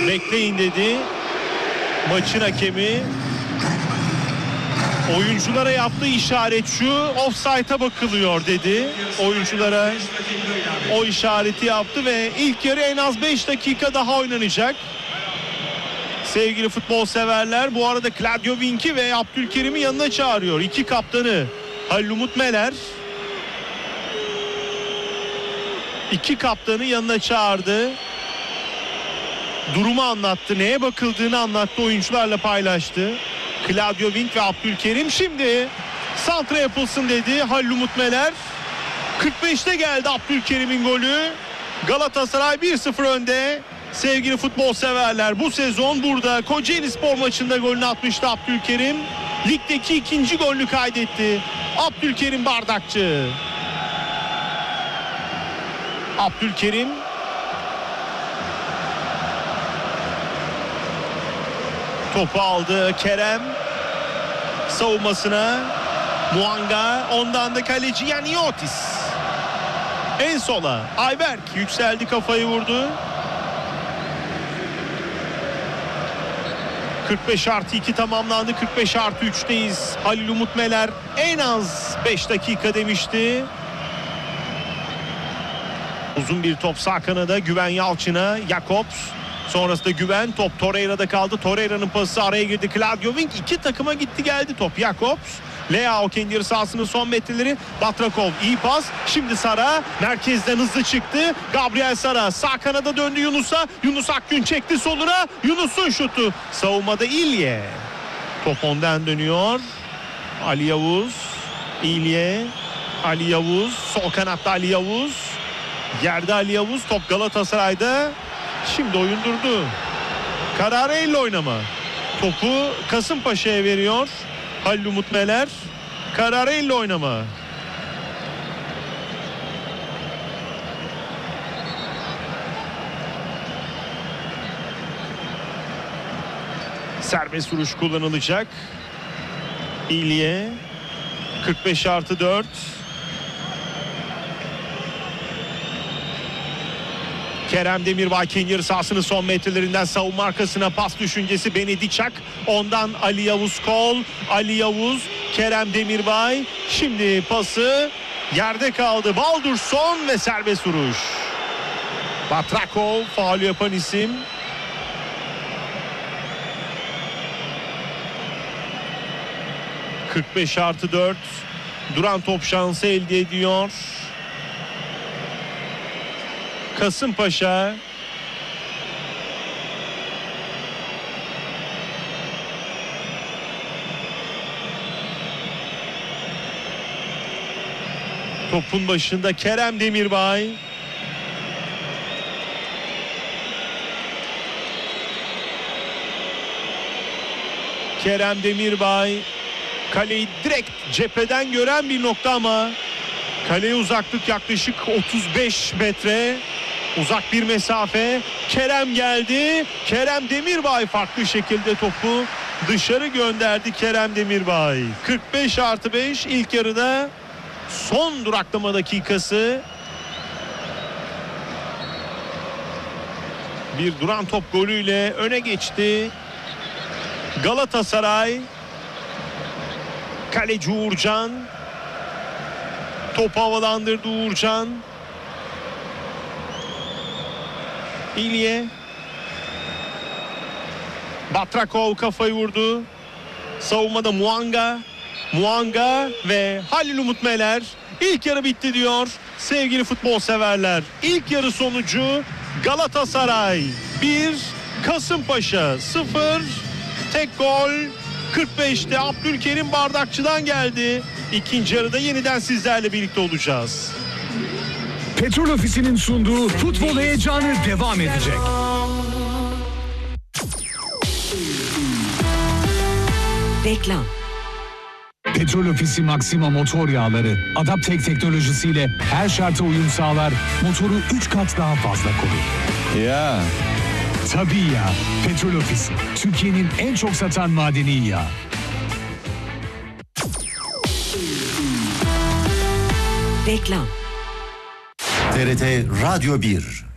Bekleyin dedi maçın hakemi. Oyunculara yaptığı işaret şu, ofsayta bakılıyor dedi. Oyunculara o işareti yaptı ve ilk yarı en az 5 dakika daha oynanacak. Sevgili futbol severler, bu arada Claudio Vinci ve Abdülkerim'i yanına çağırıyor. İki kaptanı Halil Umut Meler. İki kaptanı yanına çağırdı. Durumu anlattı, neye bakıldığını anlattı, oyuncularla paylaştı. Claudio Vinci ve Abdülkerim şimdi santra yapılsın dedi Halil Umut Meler. 45'te geldi Abdülkerim'in golü. Galatasaray 1-0 önde. Sevgili futbol severler, bu sezon burada Kocaelispor maçında golünü atmıştı Abdülkerim. Ligdeki ikinci golünü kaydetti Abdülkerim Bardakçı. Abdülkerim topu aldı. Kerem savunmasına, Muanga, ondan da kaleci Yaniotis. En sola Ayberk yükseldi, kafayı vurdu. 45+2 tamamlandı. 45+3'teyiz. Halil Umut Meler en az 5 dakika demişti. Uzun bir top sağ kanada, Güven Yalçın'a, Jakobs. Sonrasında Güven, top Torreira'da kaldı. Torreira'nın pası, araya girdi Claudio Vinci. İki takıma gitti geldi top. Jakobs, Leao kendi yarı sahasının son metreleri. Batrakov iyi pas. Şimdi Sara merkezden hızlı çıktı. Gabriel Sara sağ kanada döndü Yunus'a. Yunus Akgün çekti soluna. Yunus'un şutu. Savunmada İlye. Top ondan dönüyor. Ali Yavuz. İlye. Ali Yavuz. Sol kanatta Ali Yavuz. Yerde Ali Yavuz. Top Galatasaray'da. Şimdi oyun durdu. Kararı elle oynama. Topu Kasımpaşa'ya veriyor Halil Umut Meler. Kararı elle oynama. Serbest vuruş kullanılacak. İlye. 45+4. Kerem Demirbay kendi yarı sahasının son metrelerinden savunma arkasına pas düşüncesi, Benediçak. Ondan Ali Yavuz kol. Ali Yavuz, Kerem Demirbay. Şimdi pası yerde kaldı. Baldursson ve serbest vuruş. Batrakov faul yapan isim. ...45+4... duran top şansı elde ediyor Kasımpaşa. Topun başında Kerem Demirbay. Kerem Demirbay kaleyi direkt cepheden gören bir nokta ama kaleye uzaklık yaklaşık 35 metre. Uzak bir mesafe. Kerem geldi. Kerem Demirbay farklı şekilde topu dışarı gönderdi Kerem Demirbay. 45+5 ilk yarıda son duraklama dakikası. Bir duran top golüyle öne geçti Galatasaray. Kaleci Uğurcan. Topu havalandırdı Uğurcan. İlye. Batrakov kafayı vurdu. Savunmada Muanga. Muanga ve Halil Umut Meler. İlk yarı bitti diyor sevgili futbol severler. İlk yarı sonucu Galatasaray 1, Kasımpaşa 0. Tek gol 45'te Abdülkerim Bardakçı'dan geldi. İkinci yarıda yeniden sizlerle birlikte olacağız. Petrol Ofisi'nin sunduğu futbol heyecanı devam edecek. Reklam. Petrol Ofisi Maxima motor yağları Adaptek teknolojisiyle her şarta uyum sağlar, motoru 3 kat daha fazla korur. Ya. Tabii ya. Petrol Ofisi, Türkiye'nin en çok satan madeni yağı. Reklam. TRT Radyo 1